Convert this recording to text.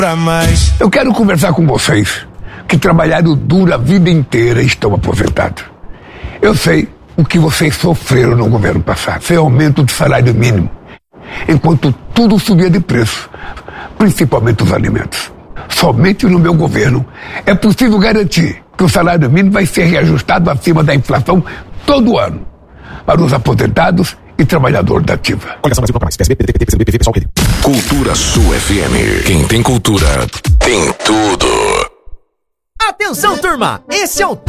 pra mais. Eu quero conversar com vocês que trabalharam duro a vida inteira e estão aposentados. Eu sei o que vocês sofreram no governo passado, sem aumento do salário mínimo, enquanto tudo subia de preço, principalmente os alimentos. Somente no meu governo é possível garantir que o salário mínimo vai ser reajustado acima da inflação todo ano, para os aposentados e trabalhadores da ativa. Cultura Sul FM. Quem tem cultura, tem tudo. Atenção, turma! Esse é o